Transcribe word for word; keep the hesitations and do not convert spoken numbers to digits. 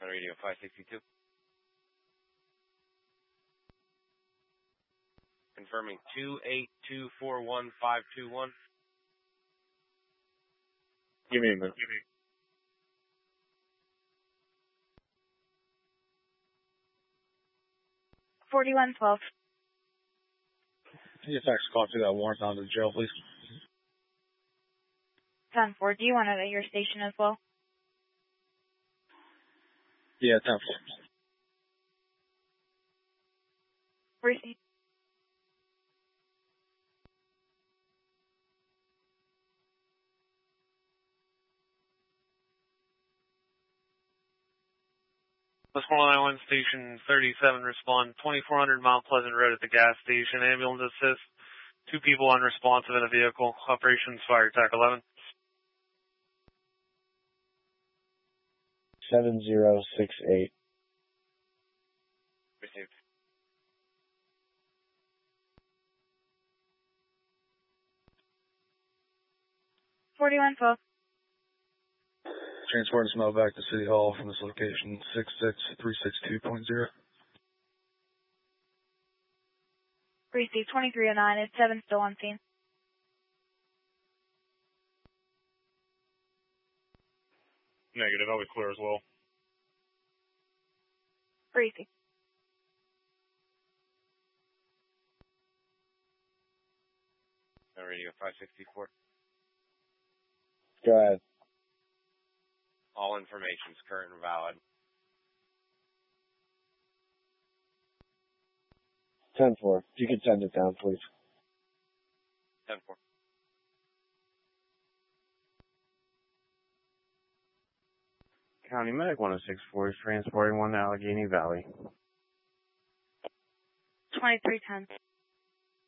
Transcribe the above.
On radio five sixty-two. Confirming two eight two four one five two one. Give me a minute. Give me. forty-one twelve. Can you fax a copy of that warrant down to the jail, please? ten four, do you want it at your station as well? Yeah, ten four. Receipt. West one nine one Station thirty-seven, respond twenty-four hundred Mount Pleasant Road at the gas station. Ambulance assist. Two people unresponsive in a vehicle. Operations Fire Attack eleven. seven zero six eight. Received. forty-one twelve. Transporting smell back to City Hall from this location, six six three six two point zero. Receipt twenty-three oh nine. It's seven still on scene. Negative, I'll be clear as well. Receipt. On radio five sixty-four. Go ahead. All information is current and valid. ten four. If you could send it down, please. ten four. County Medic one oh six four is transporting one to Allegheny Valley. twenty-three ten.